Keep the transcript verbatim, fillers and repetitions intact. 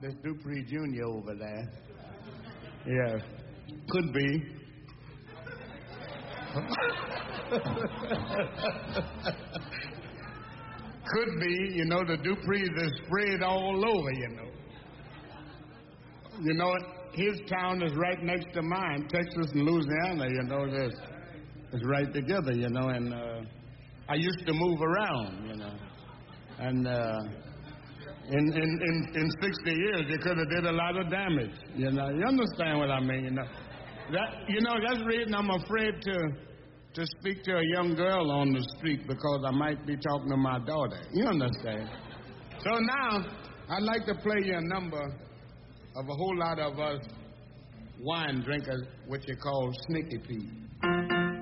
this Dupree Junior over there. Yeah, could be. Could be, you know, the Duprees are spread all over, you know. You know, his town is right next to mine, Texas and Louisiana, you know, it's, it's right together, you know, and uh, I used to move around, you know. And uh, in, in, in, in sixty years, you could have did a lot of damage, you know. You understand what I mean, you know. That, you know, that's the reason I'm afraid to... to speak to a young girl on the street because I might be talking to my daughter. You understand? So now, I'd like to play you a number of a whole lot of us wine drinkers, what you call Sneaky Pete.